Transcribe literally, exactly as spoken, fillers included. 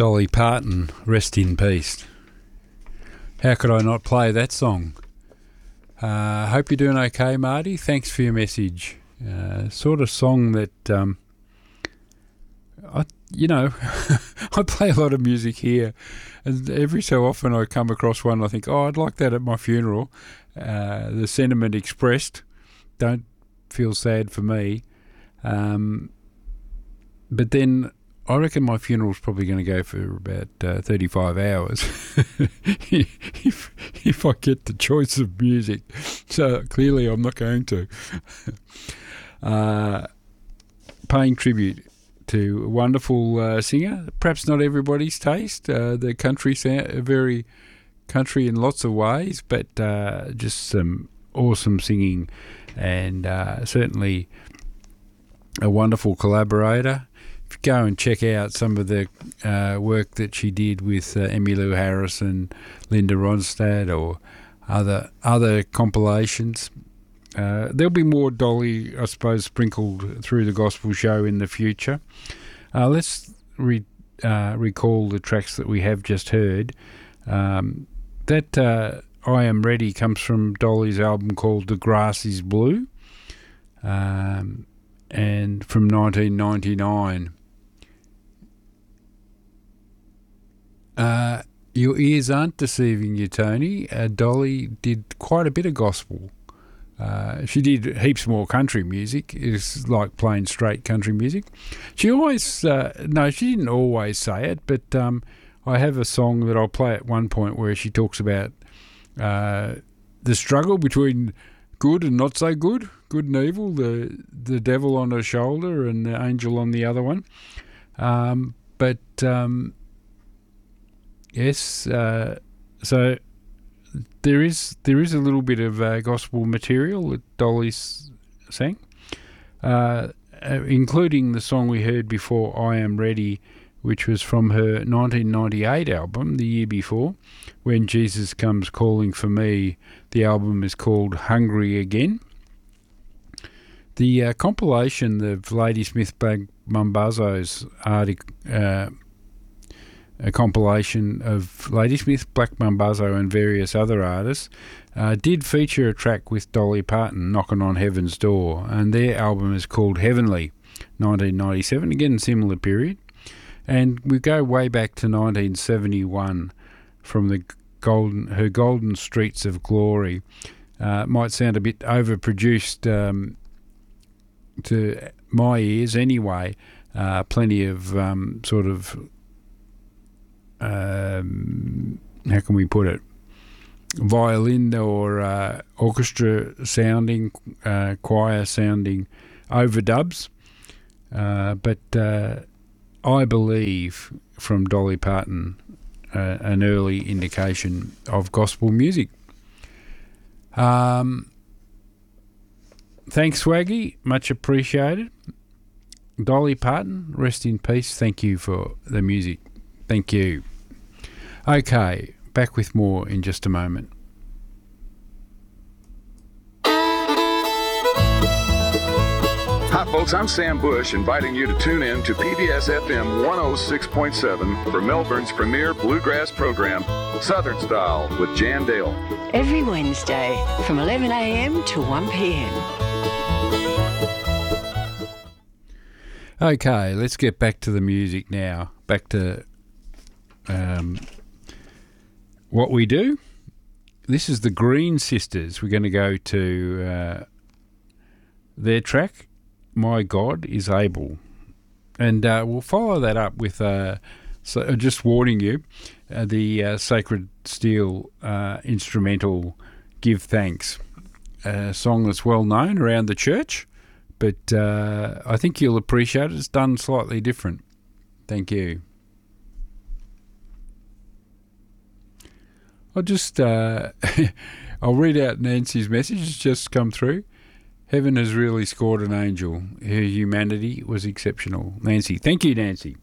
Dolly Parton, rest in peace. How could I not play that song? I uh, hope you're doing okay, Marty. Thanks for your message. Uh, sort of song that, um, I, you know, I play a lot of music here, and every so often I come across one and I think, oh, I'd like that at my funeral. Uh, the sentiment expressed, don't feel sad for me. Um, but then I reckon my funeral's probably going to go for about uh, thirty-five hours if, if I get the choice of music. So clearly I'm not going to. uh, paying tribute to a wonderful uh, singer, perhaps not everybody's taste. Uh, the country sound, very country in lots of ways, but uh, just some awesome singing, and uh, certainly a wonderful collaborator. Go and check out some of the uh, work that she did with uh, Emmylou Harris and Linda Ronstadt, or other other compilations. Uh, there'll be more Dolly, I suppose, sprinkled through the gospel show in the future. Uh, let's re- uh, recall the tracks that we have just heard. Um, that uh, I Am Ready comes from Dolly's album called The Grass is Blue, um, and from nineteen ninety-nine. Uh, your ears aren't deceiving you, Tony. Uh, Dolly did quite a bit of gospel. Uh, she did heaps more country music. It's like plain straight country music. She always, uh, no, she didn't always say it, but um, I have a song that I'll play at one point where she talks about uh, the struggle between good and not so good, good and evil, the the devil on her shoulder and the angel on the other one. Um, but... Um, Yes, uh, so there is there is a little bit of uh, gospel material that Dolly sang, uh, including the song we heard before, I Am Ready, which was from her nineteen ninety-eight album, the year before, When Jesus Comes Calling for Me. The album is called Hungry Again. The uh, compilation of Ladysmith Black Mambazo's article, uh, a compilation of Ladysmith, Black Mambazo and various other artists, uh, did feature a track with Dolly Parton, Knocking on Heaven's Door, and their album is called Heavenly, nineteen ninety-seven, again similar period. And we go way back to nineteen seventy-one from the golden her Golden Streets of Glory. Uh, it might sound a bit overproduced um, to my ears anyway. Uh, plenty of um, sort of Um, how can we put it, violin or uh, orchestra sounding, uh, choir sounding overdubs. Uh, but uh, I believe from Dolly Parton, uh, an early indication of gospel music. Um, thanks, Swaggy. Much appreciated. Dolly Parton, rest in peace. Thank you for the music. Thank you. Okay, back with more in just a moment. Hi folks, I'm Sam Bush, inviting you to tune in to P B S F M one oh six point seven for Melbourne's premier bluegrass program, Southern Style with Jan Dale. Every Wednesday from eleven a.m. to one p.m. Okay, let's get back to the music now. Back to um, what we do. This is the Green Sisters. We're going to go to uh, their track, My God is Able. And uh, we'll follow that up with, uh, so just warning you, uh, the uh, Sacred Steel uh, instrumental Give Thanks, a song that's well known around the church, but uh, I think you'll appreciate it. It's done slightly different. Thank you. I'll just, uh, I'll read out Nancy's message. It's just come through. Heaven has really scored an angel. Her humanity was exceptional. Nancy. Thank you, Nancy.